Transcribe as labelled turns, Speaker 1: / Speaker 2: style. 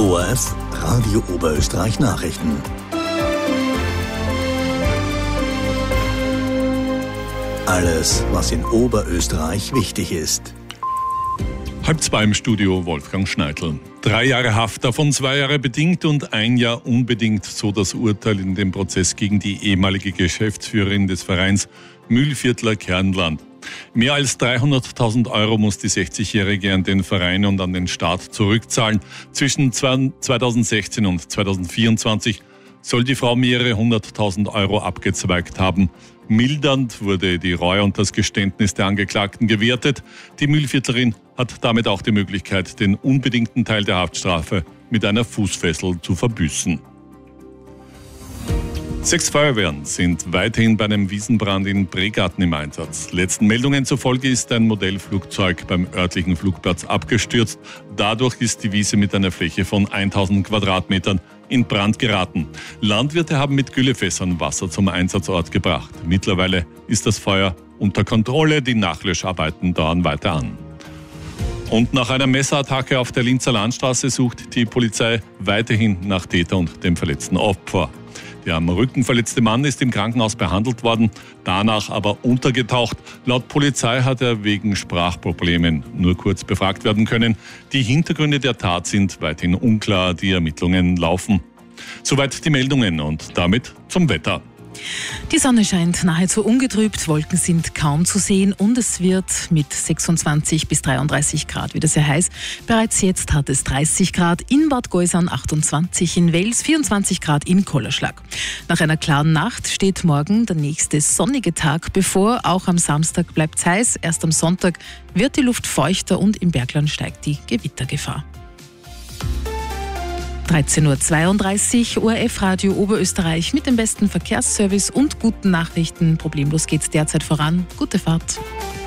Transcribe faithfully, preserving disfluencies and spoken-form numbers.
Speaker 1: O R F Radio Oberösterreich Nachrichten. Alles, was in Oberösterreich wichtig ist.
Speaker 2: Halb zwei im Studio, Wolfgang Schneidl. Drei Jahre Haft, davon zwei Jahre bedingt und ein Jahr unbedingt, so das Urteil in dem Prozess gegen die ehemalige Geschäftsführerin des Vereins Mühlviertler Kernland. Mehr als dreihunderttausend Euro muss die sechzigjährige an den Verein und an den Staat zurückzahlen. Zwischen zweitausendsechzehn und zweitausendvierundzwanzig soll die Frau mehrere hunderttausend Euro abgezweigt haben. Mildernd wurde die Reue und das Geständnis der Angeklagten gewertet. Die Mühlviertlerin hat damit auch die Möglichkeit, den unbedingten Teil der Haftstrafe mit einer Fußfessel zu verbüßen. Sechs Feuerwehren sind weiterhin bei einem Wiesenbrand in Bregarten im Einsatz. Letzten Meldungen zufolge ist ein Modellflugzeug beim örtlichen Flugplatz abgestürzt. Dadurch ist die Wiese mit einer Fläche von tausend Quadratmetern in Brand geraten. Landwirte haben mit Güllefässern Wasser zum Einsatzort gebracht. Mittlerweile ist das Feuer unter Kontrolle. Die Nachlöscharbeiten dauern weiter an. Und nach einer Messerattacke auf der Linzer Landstraße sucht die Polizei weiterhin nach Täter und dem verletzten Opfer. Der am Rücken verletzte Mann ist im Krankenhaus behandelt worden, danach aber untergetaucht. Laut Polizei hat er wegen Sprachproblemen nur kurz befragt werden können. Die Hintergründe der Tat sind weiterhin unklar, die Ermittlungen laufen. Soweit die Meldungen und damit zum Wetter.
Speaker 3: Die Sonne scheint nahezu ungetrübt, Wolken sind kaum zu sehen und es wird mit sechsundzwanzig bis dreiunddreißig Grad wieder sehr heiß. Bereits jetzt hat es dreißig Grad in Bad Gäusern, achtundzwanzig in Wels, vierundzwanzig Grad in Kollerschlag. Nach einer klaren Nacht steht morgen der nächste sonnige Tag bevor. Auch am Samstag bleibt es heiß. Erst am Sonntag wird die Luft feuchter und im Bergland steigt die Gewittergefahr. dreizehn Uhr zweiunddreißig, O R F Radio Oberösterreich mit dem besten Verkehrsservice und guten Nachrichten. Problemlos geht's derzeit voran. Gute Fahrt.